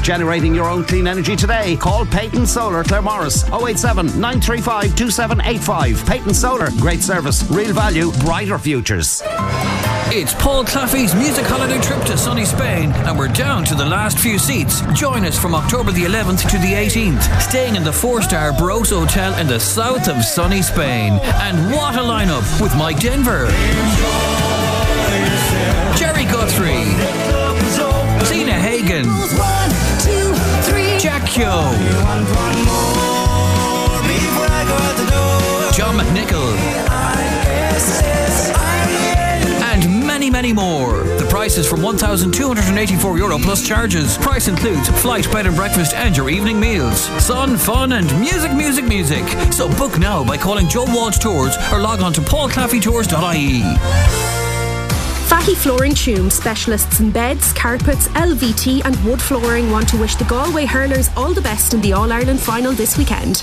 generating your own clean energy today. Call Peyton Solar, Claremorris, 087 935 2785. Peyton Solar, great service, real value, brighter futures. It's Paul Claffey's music holiday trip to sunny Spain, and we're down to the last few seats. Join us from October the 11th to the 18th, staying in the 4-star Bros Hotel in the south of sunny Spain. And what a lineup with Mike Denver, Jerry Guthrie, Zena Hagen, Jack Kyo, John McNichol, and many more. The price is from €1,284 plus charges. Price includes flight, bed and breakfast and your evening meals. Sun, fun and music. So book now by calling Joe Walsh Tours or log on to paulclaffeytours.ie. Fatty Flooring Tume, specialists in beds, carpets, LVT and wood flooring, want to wish the Galway hurlers all the best in the All-Ireland final this weekend.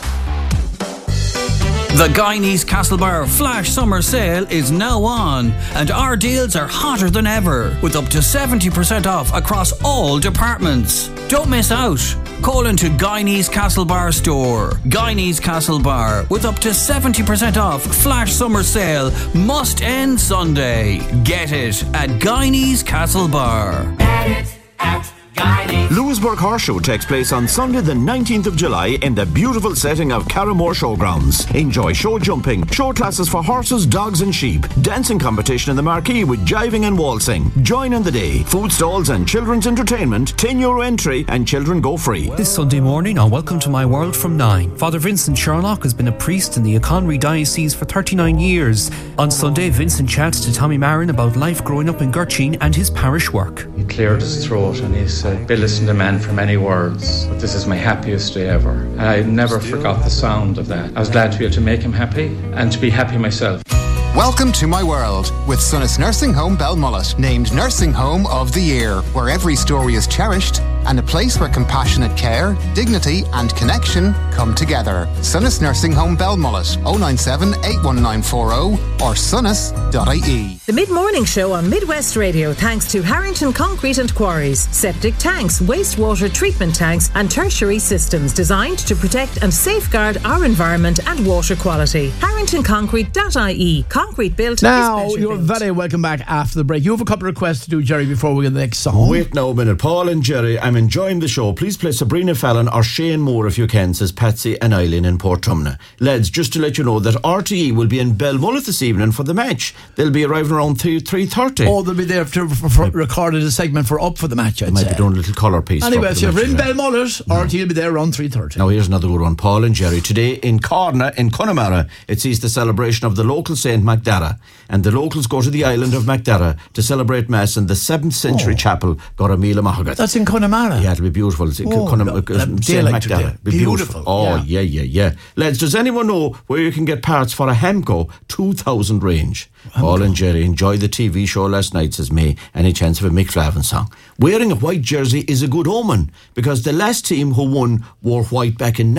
The Guyanese Castlebar Flash Summer Sale is now on, and our deals are hotter than ever, with up to 70% off across all departments. Don't miss out. Call into Guyanese Castlebar store. Guyanese Castlebar, with up to 70% off Flash Summer Sale, must end Sunday. Get it at Guyanese Castlebar. Get it at Lewisburg Horse Show takes place on Sunday the 19th of July in the beautiful setting of Carramore Showgrounds. Enjoy show jumping, show classes for horses, dogs and sheep, dancing competition in the marquee with jiving and waltzing. Join in the day. Food stalls and children's entertainment, €10 entry and children go free. This Sunday morning on Welcome to My World from 9, Father Vincent Sherlock has been a priest in the Conwy Diocese for 39 years. On Sunday, Vincent chats to Tommy Marin about life growing up in Gurteen and his parish work. He cleared his throat and he said, "Bill isn't a man for many words, but this is my happiest day ever." And I never forgot the sound of that. I was glad to be able to make him happy and to be happy myself. Welcome to My World with Sunnis Nursing Home Belmullet, named Nursing Home of the Year, where every story is cherished and a place where compassionate care, dignity and connection come together. Sunnis Nursing Home Belmullet, 097 81940 or sunnis.ie. The Mid-Morning Show on Midwest Radio, thanks to Harrington Concrete and Quarries. Septic tanks, wastewater treatment tanks and tertiary systems designed to protect and safeguard our environment and water quality. HarringtonConcrete.ie. Concrete built. Now, you're very welcome back after the break. You have a couple of requests to do, Jerry, before we get the next song. Wait now a minute. Paul and Jerry, I'm enjoying the show. Please play Sabrina Fallon or Shane Moore if you can, says Patsy and Eileen in Portumna. Lads, just to let you know that RTE will be in Belmullet this evening for the match. They'll be arriving around 3:30. Oh, they'll be there for recorded a segment for Up for the Match, I'd might say. be doing a little colour piece. Anyway, so if you're in Belmullet, RTE will be there around 3:30. Now here's another good one. Paul and Jerry. Today in Corna, in Connemara, it sees the celebration of the local Saint Macdara. And the locals go to the island of Macdara to celebrate Mass in the 7th century chapel, Goramila Mahagat. That's in Connemara? Yeah, it'll be beautiful. It's in Saint Macdara. Be beautiful. Oh, yeah. Lads, does anyone know where you can get parts for a Hamco 2000 range? Paul and Jerry, enjoy the TV show last night, says May. Any chance of a Mick Flavin song? Wearing a white jersey is a good omen because the last team who won wore white back in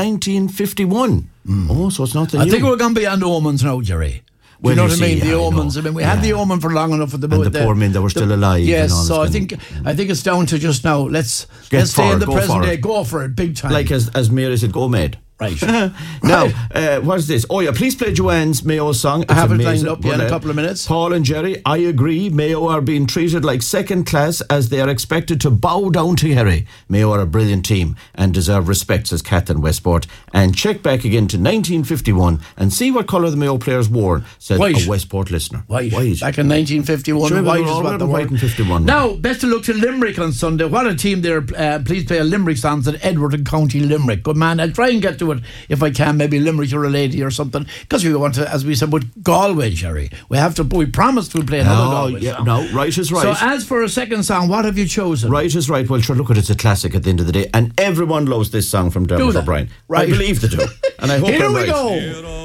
1951. Oh, so it's not the new. I think we're going beyond omens now, Jerry. Do you know what I mean? The omens. I mean, we had the omen for long enough at the moment. And the poor men that were still alive. Yes, so I think it's down to just now. Let's stay in the present day. Go for it, big time. Like as Mary said, go mad. Right. Now, what's this? Oh yeah, please play Joanne's Mayo song. It's I have amazing. it lined up in a couple of minutes. Paul and Jerry, I agree. Mayo are being treated like second class as they are expected to bow down to Kerry. Mayo are a brilliant team and deserve respect, says Kath in Westport. And check back again to 1951 and see what colour the Mayo players wore, said a Westport listener. White. Back in 1951, sure, white is what the white in 51. Now, best of luck to Limerick on Sunday. What a team there. Please play a Limerick song at Edward and County Limerick. Good man, I'll try and get to it if I can. Maybe Limerick or a lady or something, because we want to, as we said, with Galway, Jerry, we promised we'll play another Galway song. No, right is right. So as for a second song, what have you chosen? Right is right. Well, sure, look at it's a classic at the end of the day, and everyone loves this song from Dermot O'Brien. Right. I believe they do, and I hope Here I'm we right. go.